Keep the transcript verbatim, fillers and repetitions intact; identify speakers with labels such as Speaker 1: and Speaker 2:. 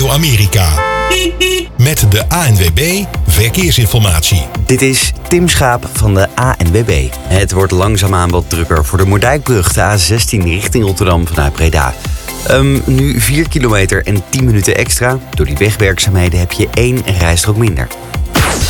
Speaker 1: Radio Amerika. Met de A N W B Verkeersinformatie.
Speaker 2: Dit is Tim Schaap van de A N W B. Het wordt langzaamaan wat drukker voor de Moerdijkbrug, de A zestien richting Rotterdam vanuit Breda. Um, nu vier kilometer en tien minuten extra. Door die wegwerkzaamheden heb je één rijstrook minder.